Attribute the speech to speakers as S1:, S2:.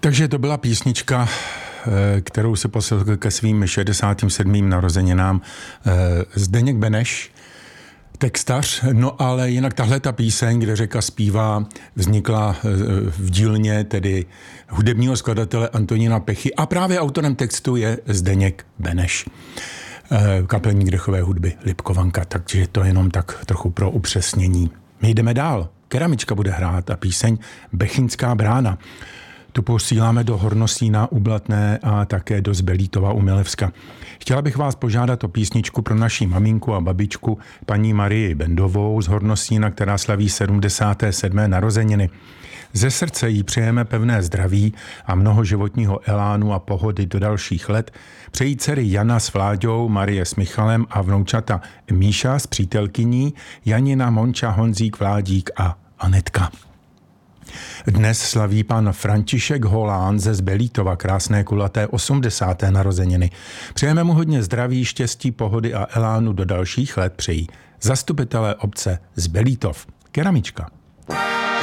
S1: Takže to byla písnička, kterou se poslechl ke svým 67. narozeninám Zdeněk Beneš, textař. No ale jinak tahle ta píseň, kde řeka zpívá, vznikla v dílně tedy hudebního skladatele Antonína Pechy a právě autorem textu je Zdeněk Beneš, kapelník dechové hudby Lipkovanka, takže to jenom tak trochu pro upřesnění. My jdeme dál. Keramička bude hrát a píseň Bechyňská brána. Tu posíláme do Hornosína u Blatné a také do Zbelítova u Milevska. Chtěla bych vás požádat o písničku pro naši maminku a babičku paní Marii Bendovou z Hornosína, která slaví 77. narozeniny. Ze srdce jí přejeme pevné zdraví a mnoho životního elánu a pohody do dalších let. Přejí dcery Jana s Vláďou, Marie s Michalem a vnoučata Míša s přítelkyní, Janina, Monča, Honzík, Vládík a Anetka. Dnes slaví pan František Holán ze Zbelítova krásné kulaté 80. narozeniny. Přejeme mu hodně zdraví, štěstí, pohody a elánu do dalších let přejí zastupitelé obce Zbelítov. Keramička.